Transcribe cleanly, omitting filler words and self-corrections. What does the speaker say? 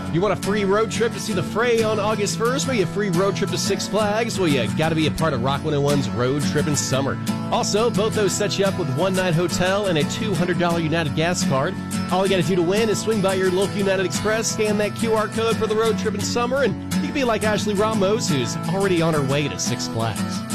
You want a free road trip to see the Fray on August 1st, maybe a free road trip to Six Flags? Well, you got to be a part of Rock 101's Road Trip in Summer. Also, both those set you up with one-night hotel and a $200 United Gas card. All you got to do to win is swing by your local United Express, scan that QR code for the Road Trip in Summer, and you can be like Ashley Ramos, who's already on her way to Six Flags.